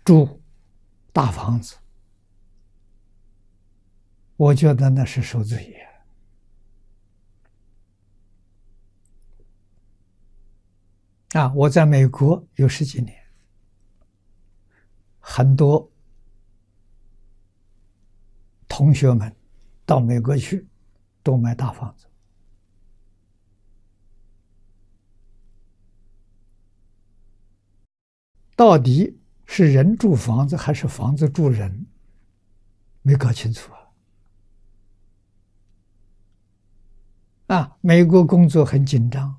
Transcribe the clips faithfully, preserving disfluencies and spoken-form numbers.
住大房子，我觉得那是受罪业。啊，我在美国有十几年，很多同学们到美国去，都买大房子。到底是人住房子还是房子住人，没搞清楚啊！啊，美国工作很紧张。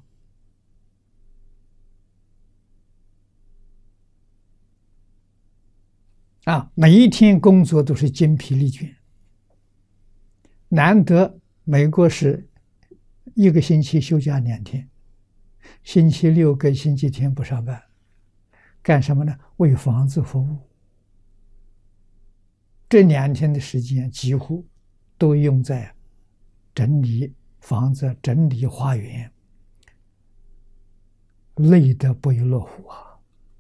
啊，每一天工作都是精疲力尽，难得美国是一个星期休假两天，星期六跟星期天不上班，干什么呢？为房子服务。这两天的时间几乎都用在整理房子、整理花园，累得不亦乐乎啊！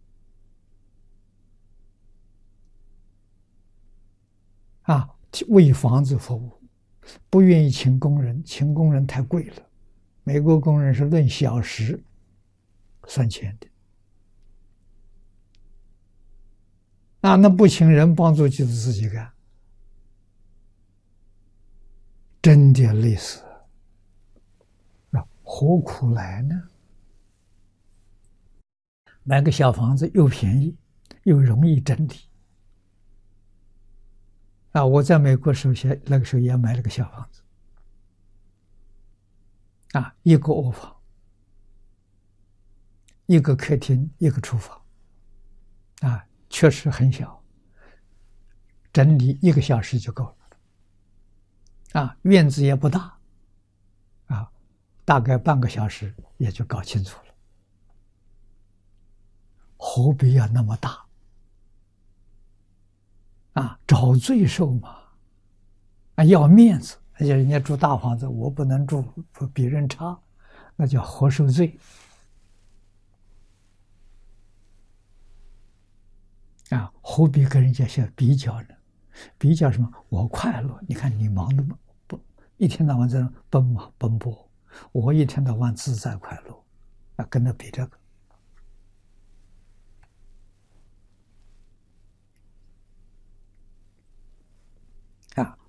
啊，为房子服务，不愿意请工人，请工人太贵了。美国工人是论小时算钱的。啊，那不请人帮助就是自己干，真的累死了。啊，何苦来呢？买个小房子又便宜，又容易整理。啊，我在美国时候先那个时候也买了个小房子，啊，一个卧房，一个客厅，一个厨房，啊，确实很小，整理一个小时就够了。啊，院子也不大，啊，大概半个小时也就搞清楚了。何必要那么大？啊，找罪受嘛！啊，要面子，而且人家住大房子，我不能住比人差，那叫活受罪。啊，何必跟人家去比较呢？比较什么？我快乐，你看你忙的不一天到晚在那奔忙奔波，我一天到晚自在快乐，啊，跟他比这个。啊，